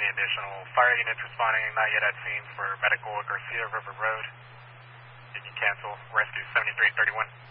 Any additional fire units responding not yet at scene for medical at Garcia River Road? Did you cancel rescue 7331?